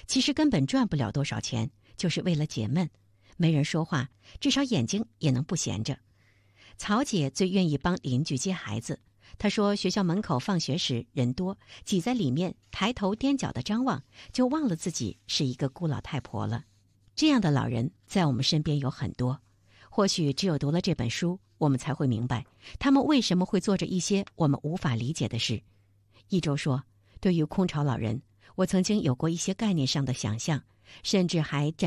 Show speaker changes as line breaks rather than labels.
其实根本赚不了多少钱，就是为了解闷。没人说话，至少眼睛也能不闲着。曹姐最愿意帮邻居接孩子。她说，学校门口放学时人多，挤在里面，抬头踮脚的张望，就忘了自己是一个孤老太婆了。这样的老人在我们身边有很多。或许只有读了这本书，我们才会明白，他们为什么会做着一些我们无法理解的事。一周说，对于空巢老人，我曾经有过一些概念上的想象，甚至还